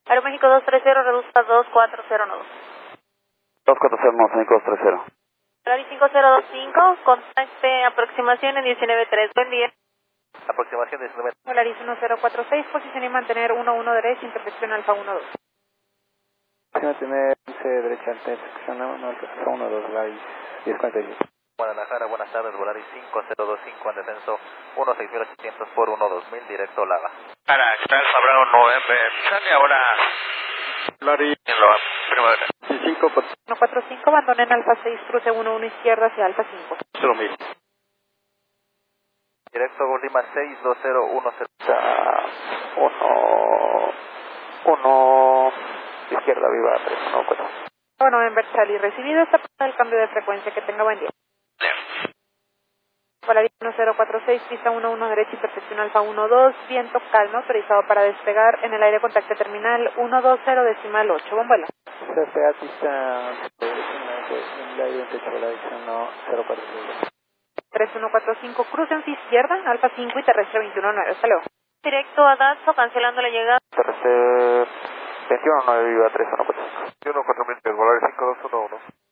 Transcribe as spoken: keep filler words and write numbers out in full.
Aeroméxico dos tres cero, reduzca dos cuatro cero nueve. dos cuatro cero nueve, México dos tres cero. Volaris cinco cero dos cinco, contacte aproximación en diecinueve tres. Buen día. Aproximación diecinueve. Volaris uno cero cuatro seis, posición y mantener uno uno derecha, intercepción alfa uno dos. Mantener once derecha, alta, intercepción alfa uno dos, Volaris diez cuarenta y siete. Guadalajara, buenas tardes, Volaris cinco cero dos cinco en descenso uno seis mil ochocientos por uno dos mil, directo Laga. Para, está el Sabrado November, sale ahora. Volaris En la primavera. cinco uno cuatro cinco, abandonen alfa seis, cruce uno uno izquierda hacia alfa cinco. cero mil. Directo Lima seis dos cero uno cero. uno, uno, izquierda viva, tres uno cuatro. Bueno, November Charlie, recibido esta prueba del cambio de frecuencia, que tenga buen día. Volaris uno cero cuatro seis, pista uno uno derecha, intercepción alfa uno dos, viento calmo, autorizado para despegar en el aire contacto terminal uno dos cero decimal ocho, buen vuelo. C F A pista en la identidad de la dirección cero cuatro seis. tres uno cuatro cinco, cruce en izquierda, alfa cinco y terrestre veintiuno nueve, hasta luego. Directo a Datso, cancelando la llegada. Terrestre veintiuno nueve, viva tres uno cuatro cinco. veintiuno cuatro mil, Volaris cinco dos uno uno.